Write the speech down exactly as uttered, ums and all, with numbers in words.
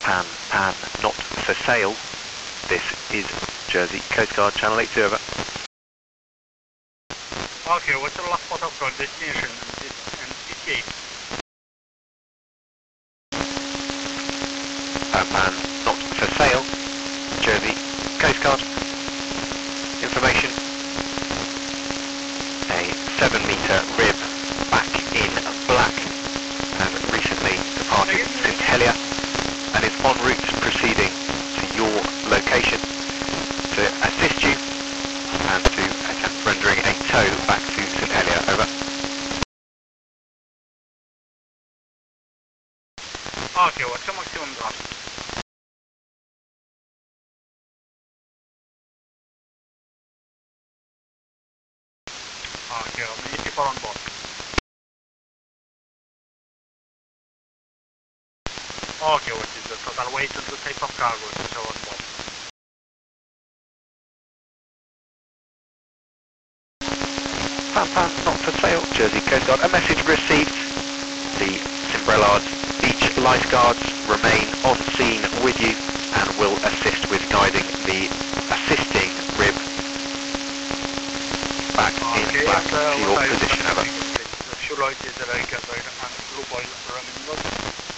Pan, pan, not for sale. This is Jersey Coast Guard, Channel eight two, over. Okay, what's the last port of call destination and E T A? Pan, pan, not for sale. Jersey Coast Guard. Information. A seven metre rib, back in black, has recently departed Saint Helier and is en route proceeding to your location to assist you and to attempt rendering a tow back to Saint Helier, over. Okay, what's your maximum draft? Okay, how many people on board? Okay, what is the total weight and the type of cargo to show on board? Pan, pan, not for sale. Jersey Coast Guard. A message received. The Simbrellards Beach lifeguards remain on scene with you and will assist with guiding the assisting rib back Okay, in black and, uh, to your what are position, over. The fuel oil, diesel, gasoil and lube oil running load.